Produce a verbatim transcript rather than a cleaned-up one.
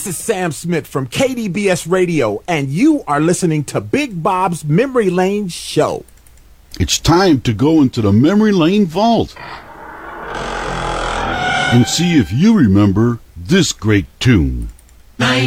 is Sam Smith from K D B S Radio, and you are listening to Big Bob's Memory Lane Show. It's time to go into the Memory Lane Vault and see if you remember this great tune.